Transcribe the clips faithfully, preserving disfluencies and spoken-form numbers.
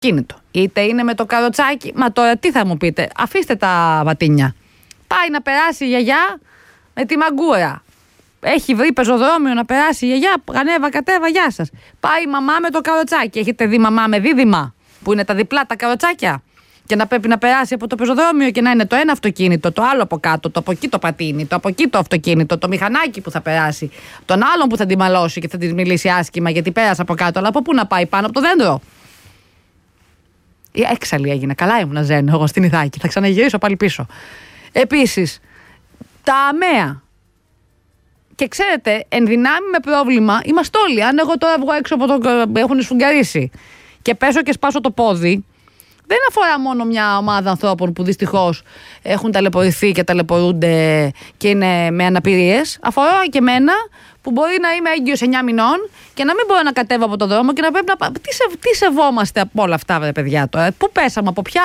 αυτοκίνητο, είτε είναι με το καροτσάκι. Μα τώρα τι θα μου πείτε, αφήστε τα βατίνια. Πάει να περάσει η γιαγιά με τη μαγκούρα. Έχει βρει πεζοδρόμιο να περάσει η γιαγιά. Ανέβα, κατέβα, γεια σας. Πάει η μαμά με το καροτσάκι. Έχετε δει μαμά με δίδυμα, που είναι τα διπλά τα καροτσάκια? Και να πρέπει να περάσει από το πεζοδρόμιο και να είναι το ένα αυτοκίνητο, το άλλο από κάτω, το από εκεί το πατίνι, το από εκεί το αυτοκίνητο, το μηχανάκι που θα περάσει, τον άλλον που θα τη μαλώσει και θα τη μιλήσει άσχημα γιατί πέρασε από κάτω. Αλλά από πού να πάει, πάνω από το δέντρο? Έξαλλη έγινε. Καλά ήμουν ζένω εγώ στην Ιθάκη. Θα ξαναγυρίσω πάλι πίσω. Επίσης, τα αμαία. Και ξέρετε, εν δυνάμει με πρόβλημα είμαστε όλοι. Αν εγώ τώρα βγω έξω από το. Έχουν σφουγγαρίσει και πέσω και σπάσω το πόδι, δεν αφορά μόνο μια ομάδα ανθρώπων που δυστυχώς έχουν ταλαιπωρηθεί και ταλαιπωρούνται και είναι με αναπηρίες. Αφορά και εμένα που μπορεί να είμαι έγκυος εννιά μηνών και να μην μπορώ να κατέβω από το δρόμο και να πρέπει να. Τι, σε... τι σεβόμαστε από όλα αυτά, βρε παιδιά τώρα? Πού πέσαμε, από ποια.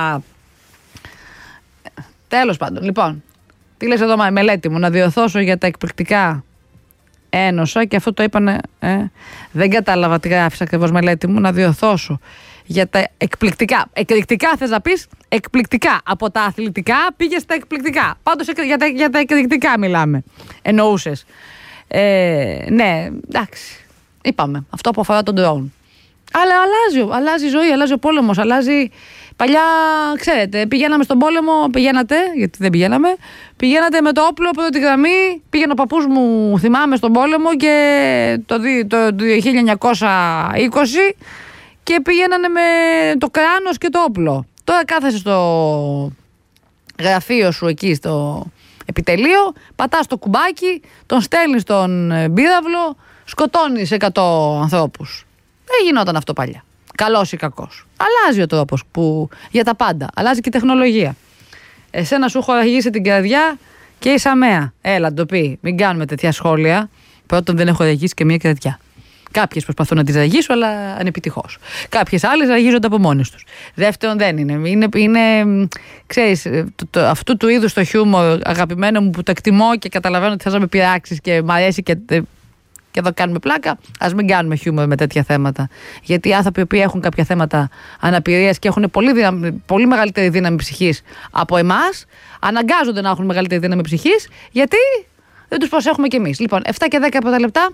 Τέλος πάντων, λοιπόν. Τι λες εδώ, μελέτη μου, να διορθώσω για τα εκπληκτικά ένωσα και αυτό το είπανε. Ε, δεν κατάλαβα τι γράφεις ακριβώς, μελέτη μου, να διορθώσω. Για τα εκπληκτικά. Εκρηκτικά θες να πεις? Εκπληκτικά. Από τα αθλητικά πήγες στα εκπληκτικά. Πάντως για τα, για τα εκρηκτικά μιλάμε. Εννοούσες. Ε, ναι, εντάξει. Είπαμε. Αυτό που αφορά τον drone. Αλλά αλλάζει, αλλάζει η ζωή, αλλάζει ο πόλεμος, αλλάζει. Παλιά, ξέρετε, πηγαίναμε στον πόλεμο, πηγαίνατε, γιατί δεν πηγαίναμε, πηγαίνατε με το όπλο πρώτη γραμμή, πήγαινε ο παππούς μου, θυμάμαι, στον πόλεμο και το, το, το χίλια εννιακόσια είκοσι και πήγαινανε με το κράνος και το όπλο. Τώρα κάθεσαι στο γραφείο σου εκεί στο επιτελείο, πατάς το κουμπάκι, τον στέλνεις στον πύραυλο, σκοτώνεις εκατό ανθρώπους. Δεν γινόταν αυτό παλιά. Καλός ή κακός. Αλλάζει ο τρόπος που για τα πάντα. Αλλάζει και η τεχνολογία. Εσένα σου έχω αρχίσει την καρδιά και η αμαία. Έλα, το πει. Μην κάνουμε τέτοια σχόλια. Πρώτον, δεν έχω ραγίσει και μία καρδιά. Κάποιες προσπαθούν να τις ραγίσουν, αλλά ανεπιτυχώς. Κάποιες άλλες ραγίζονται από μόνες τους. Δεύτερον, δεν είναι. Είναι, είναι ξέρεις, το, το, αυτού του είδους το χιούμορ, αγαπημένο μου, που το εκτιμώ και καταλαβαίνω ότι θα με πειράξεις και μ' αρέσει και. Και εδώ κάνουμε πλάκα, ας μην κάνουμε χιούμορ με τέτοια θέματα. Γιατί οι άνθρωποι που έχουν κάποια θέματα αναπηρίας και έχουν πολύ, δυνα... πολύ μεγαλύτερη δύναμη ψυχής από εμάς, αναγκάζονται να έχουν μεγαλύτερη δύναμη ψυχής, γιατί δεν τους προσέχουμε κι εμείς. Λοιπόν, επτά και δέκα πρώτα λεπτά.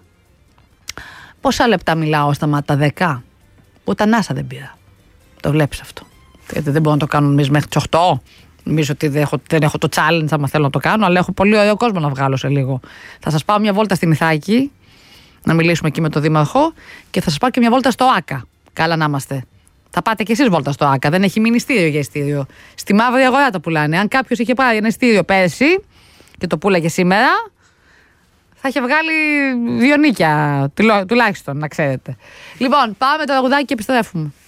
Πόσα λεπτά μιλάω στα μάτα? δέκα. Ούτε ανάσα δεν πήρα. Το βλέπεις αυτό? Γιατί δεν μπορώ να το κάνω εμείς μέχρι τις οκτώ. Νομίζω ότι δεν έχω, δεν έχω το challenge άμα θέλω να το κάνω, αλλά έχω πολύ ωραίο κόσμο να βγάλω σε λίγο. Θα σας πάω μια βόλτα στην Ιθάκη, να μιλήσουμε εκεί με τον Δήμαρχο, και θα σας πάω και μια βόλτα στο ΆΚΑ. Καλά να είμαστε. Θα πάτε κι εσείς βόλτα στο ΆΚΑ. Δεν έχει μείνει ειστήριο για ειστήριο. Στη μαύρη αγορά το πουλάνε. Αν κάποιος είχε πάρει ένα ειστήριο πέρσι και το πούλαγε σήμερα, θα είχε βγάλει δύο νίκια τουλάχιστον, να ξέρετε. Λοιπόν, πάμε το τραγουδάκι και επιστρέφουμε.